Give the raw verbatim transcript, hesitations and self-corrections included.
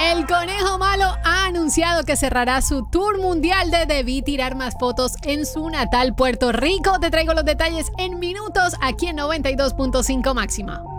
El Conejo Malo ha anunciado que cerrará su tour mundial de Debí Tirar Más Fotos en su natal Puerto Rico. Te traigo los detalles en minutos aquí en noventa y dos punto cinco Máxima.